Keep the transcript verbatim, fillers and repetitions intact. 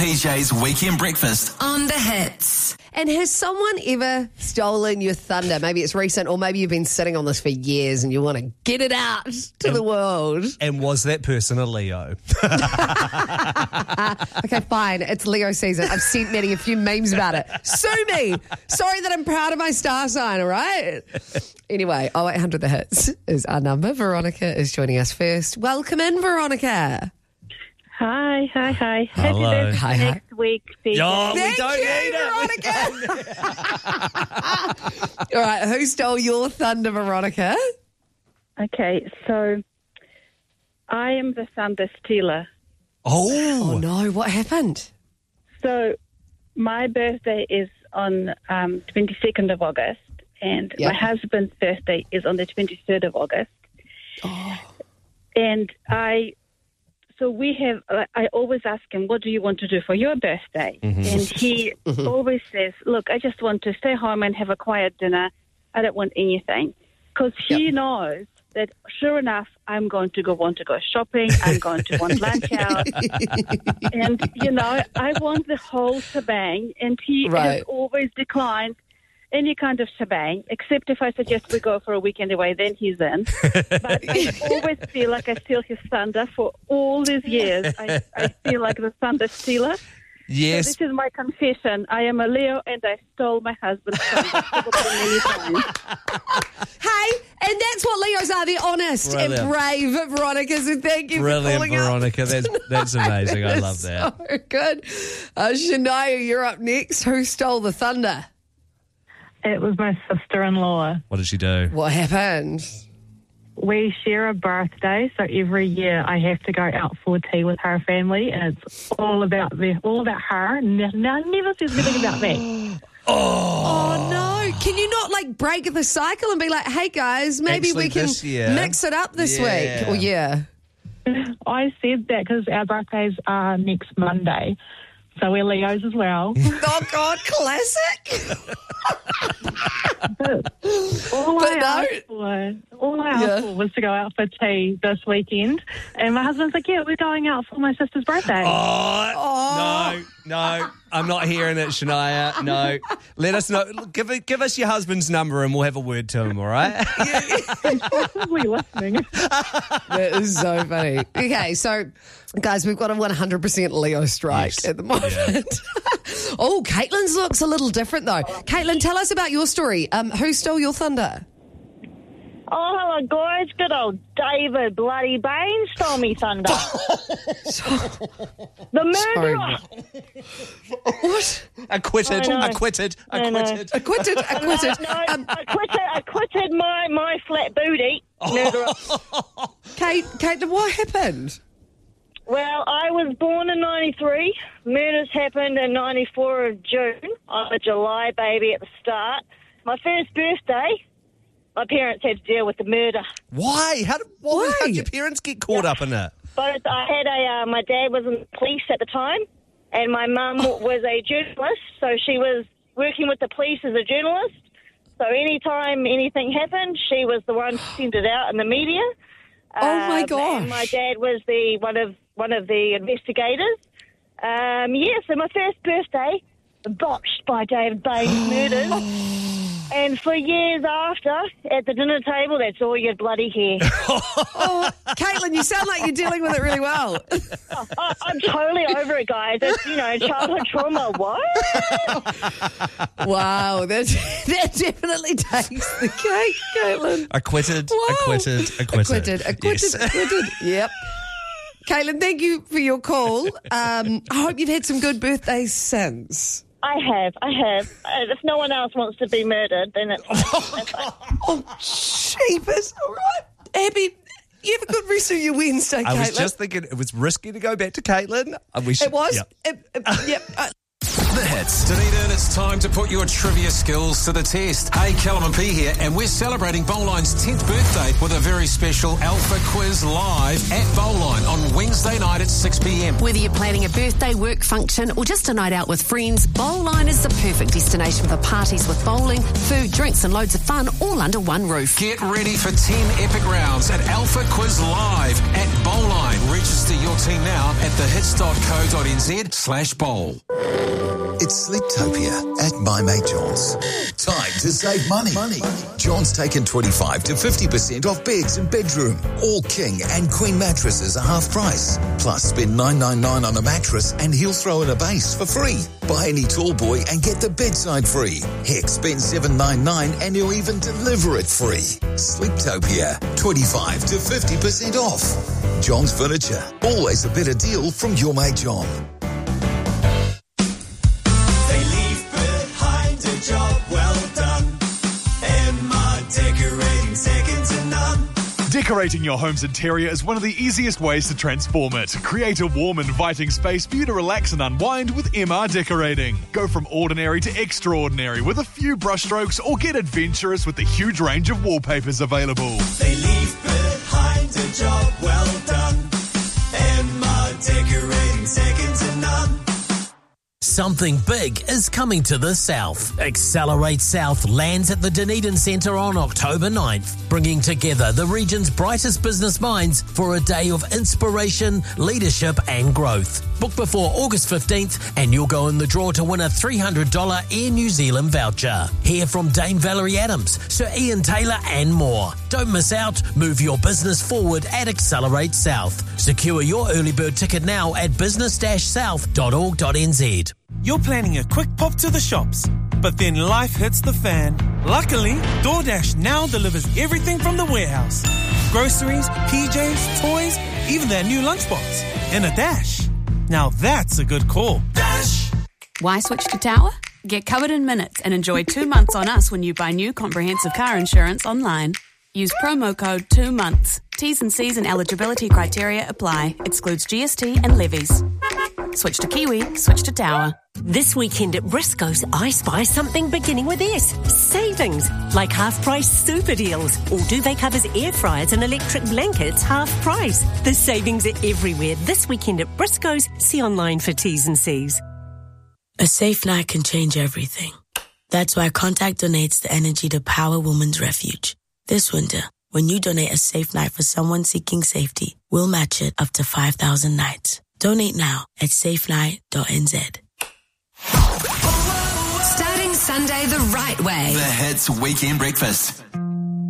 P J's Weekend Breakfast on the Hits. And has someone ever stolen your thunder? Maybe it's recent, or maybe you've been sitting on this for years and you want to get it out to and, the world. And was that person a Leo? Okay, fine. It's Leo season. I've sent Maddie a few memes about it. Sue me. Sorry that I'm proud of my star sign, all right? Anyway, oh eight hundred The Hits is our number. Veronica is joining us first. Welcome in, Veronica. Hi, hi, hi. Hello. Happy birthday Hi, hi. next week, P J. Oh, we Thank don't you, need it. Veronica. All right, who stole your thunder, Veronica? Okay, so I am the thunder stealer. Oh, Oh, no, what happened? So my birthday is on um, twenty-second of August, and Yep. my husband's birthday is on the twenty-third of August. Oh. And I... So we have, uh, I always ask him, what do you want to do for your birthday? Mm-hmm. And he always says, look, I just want to stay home and have a quiet dinner. I don't want anything. Because he Yep. knows that, sure enough, I'm going to go want to go shopping. I'm going to want lunch out. And, you know, I want the whole shebang. And he Right. has always declined any kind of shebang, except if I suggest we go for a weekend away, then he's in. But I always feel like I steal his thunder for all these years. I, I feel like the thunder stealer. yes. So this is my confession. I am a Leo and I stole my husband's thunder probably many times. Hey, and that's what Leos are. They're honest Brilliant. and brave, Veronica. So thank you for Brilliant, calling up. Veronica. That's that's amazing. I love that. So good. Uh, Shania, you're up next. Who stole the thunder? It was my sister-in-law. What did she do? What happened? We share a birthday, so every year I have to go out for tea with her family, and it's all about the, all about her. No, no, never says anything about me. Oh, no. Can you not, like, break the cycle and be like, hey, guys, maybe Actually, we can this year- mix it up this Yeah. week? Or, yeah. I said that because our birthdays are next Monday, so we're Leos as well. Oh, God, classic. But all But I no. asked for, all I asked Yeah. for was to go out for tea this weekend, and my husband's like, "Yeah, we're going out for my sister's birthday." Oh, Oh. no, no. I'm not hearing it, Shania. No. Let us know. Give it, give us your husband's number and we'll have a word to him, all right? Possibly listening. That is so funny. Okay, so, guys, we've got a one hundred percent Leo strike Yes. at the moment. Oh, Caitlin's looks a little different, though. Caitlin, tell us about your story. Um, who stole your thunder? Oh, hello, guys. Good old David Bloody Bain stole me thunder. The murderer. What? Acquitted, I know. acquitted, I know. acquitted. Acquitted, acquitted. No, Um, I quitted, I quitted my, my flat booty. Murderer. Kate, Caitlin, what happened? Well, I was born in ninety-three. Murders happened in ninety-four of June. I'm a July baby at the start. My first birthday, my parents had to deal with the murder. Why? How did, why? Why? How did your parents get caught up in it? But I had a, uh, my dad was in the police at the time, and my mum was a journalist, so she was working with the police as a journalist. So anytime anything happened, she was the one to send it out in the media. Oh, my Um, gosh. And my dad was the one of one of the investigators. Um, yeah, so my first birthday, botched by David Bain's murders. And for years after, at the dinner table, that's all you'd bloody hear. Oh, Caitlin, you sound like you're dealing with it really well. I, I'm totally over it, guys. It's, you know, childhood trauma. What? Wow, that, that definitely takes the cake, Caitlin. Acquitted, Wow. acquitted, acquitted. Acquitted, acquitted, Yes. acquitted. Yep. Caitlin, thank you for your call. Um, I hope you've had some good birthdays since. I have, I have. Uh, if no one else wants to be murdered, then it's fine. It's fine. Oh, cheapers. All right. Abby, you have a good rest of your Wednesday, Caitlin. I was just thinking it was risky to go back to Caitlin. And we should, It was. yeah. It- it- yep. Uh, The Hits. Dunedin, it's time to put your trivia skills to the test. Hey, Callum and P here, and we're celebrating Bowline's tenth birthday with a very special Alpha Quiz live at Bowline on Wednesday night at six p.m. Whether you're planning a birthday, work function, or just a night out with friends, Bowline is the perfect destination for parties with bowling, food, drinks, and loads of fun, all under one roof. Get ready for ten epic rounds at Alpha Quiz live at Bowline. Register your team now at thehits.co.nz slash bowl. It's Sleeptopia at My Mate John's. Time to save money. money. John's taken twenty-five to fifty percent off beds and bedroom. All king and queen mattresses are half price. Plus, spend nine ninety-nine on a mattress and he'll throw in a base for free. Buy any tall boy and get the bedside free. Heck, spend seven ninety-nine and he'll even deliver it free. Sleeptopia, twenty-five to fifty percent off. John's Furniture, always a better deal from your mate John. Decorating your home's interior is one of the easiest ways to transform it. Create a warm, inviting space for you to relax and unwind with M R Decorating. Go from ordinary to extraordinary with a few brushstrokes, or get adventurous with the huge range of wallpapers available. They leave behind a job well done. M R Decorating, second to none. Something big is coming to the South. Accelerate South lands at the Dunedin Centre on October ninth, bringing together the region's brightest business minds for a day of inspiration, leadership and growth. Book before August fifteenth and you'll go in the draw to win a three hundred dollars Air New Zealand voucher. Hear from Dame Valerie Adams, Sir Ian Taylor and more. Don't miss out. Move your business forward at Accelerate South. Secure your early bird ticket now at business dash south dot org dot n z. You're planning a quick pop to the shops, but then life hits the fan. Luckily, DoorDash now delivers everything from the warehouse. Groceries, P Js, toys, even their new lunchbox. In a dash. Now that's a good call. Dash! Why switch to Tower? Get covered in minutes and enjoy two months on us when you buy new comprehensive car insurance online. Use promo code two months. T's and C's and eligibility criteria apply. Excludes G S T and levies. Switch to Kiwi, switch to Tower. This weekend at Briscoe's, I spy something beginning with S. Savings, like half-price super deals. Or duvet covers, air fryers and electric blankets, half price. The savings are everywhere this weekend at Briscoe's. See online for T's and C's. A safe night can change everything. That's why Contact donates the energy to Power Women's Refuge. This winter, when you donate a safe night for someone seeking safety, we'll match it up to five thousand nights. Donate now at safe night dot n z. Starting Sunday the right way. The Hits Weekend Breakfast.